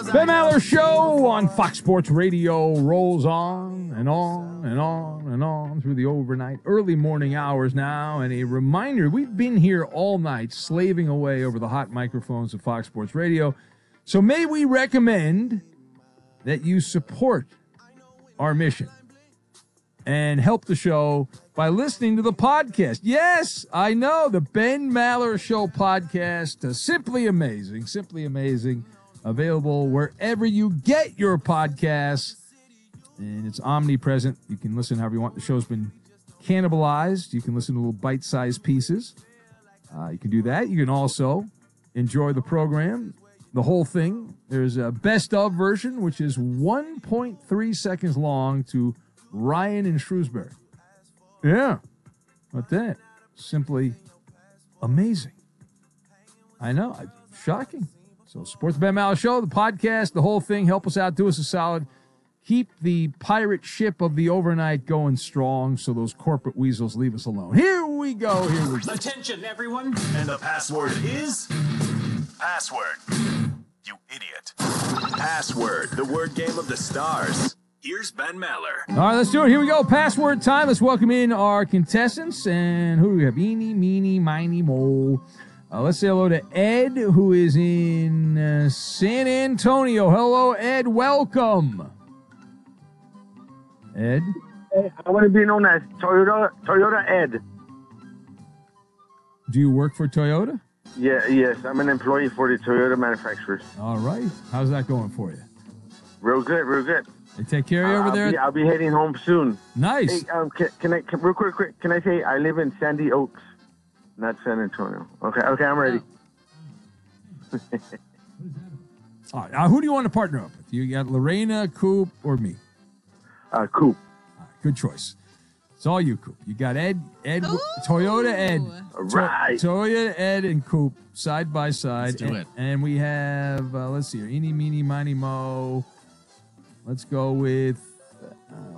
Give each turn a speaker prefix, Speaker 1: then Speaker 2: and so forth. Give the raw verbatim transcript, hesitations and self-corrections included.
Speaker 1: Ben Maller Show on Fox Sports Radio rolls on and on and on and on through the overnight, early morning hours now. And a reminder, we've been here all night slaving away over the hot microphones of Fox Sports Radio. So may we recommend that you support our mission and help the show by listening to the podcast. Yes, I know, the Ben Maller Show podcast. Uh, simply amazing, simply amazing. Available wherever you get your podcasts. And it's omnipresent. You can listen however you want. The show's been cannibalized. You can listen to little bite-sized pieces. Uh, you can do that. You can also enjoy the program, the whole thing. There's a best-of version, which is one point three seconds long to Ryan in Shrewsbury. Yeah. What that? Simply amazing. I know. Shocking. So support the Ben Maller Show, the podcast, the whole thing. Help us out. Do us a solid. Keep the pirate ship of the overnight going strong so those corporate weasels leave us alone. Here we go. Here we go.
Speaker 2: Attention, everyone. And the password is... Password. You idiot. Password, the word game of the stars. Here's Ben Maller.
Speaker 1: All right, let's do it. Here we go. Password time. Let's welcome in our contestants. And who do we have? Eeny, meeny, miny, mo. Uh, let's say hello to Ed, who is in uh, San Antonio. Hello, Ed. Welcome. Ed?
Speaker 3: Hey, I want to be known as Toyota Toyota Ed.
Speaker 1: Do you work for Toyota?
Speaker 3: Yeah, yes. I'm an employee for the Toyota manufacturers.
Speaker 1: All right. How's that going for you?
Speaker 3: Real good, real good.
Speaker 1: They take care of you
Speaker 3: Uh,
Speaker 1: over
Speaker 3: I'll
Speaker 1: there?
Speaker 3: Be, I'll be heading home soon.
Speaker 1: Nice.
Speaker 3: Hey, um, can, can I, can, real quick, quick, can I say I live in Sandy Oaks, not San Antonio? Okay, okay, I'm ready.
Speaker 1: All right. Uh, who do you want to partner up with? You got Lorena, Coop, or me?
Speaker 3: Uh, Coop.
Speaker 1: All right, good choice. It's all you, Coop. You got Ed, Ed, Toyota Ed.
Speaker 3: All right.
Speaker 1: To- Toyota Ed and Coop side by side.
Speaker 4: Let's do
Speaker 1: and,
Speaker 4: it.
Speaker 1: And we have, uh, let's see here, Eeny, Meeny, Miny, Mo. Let's go with, uh,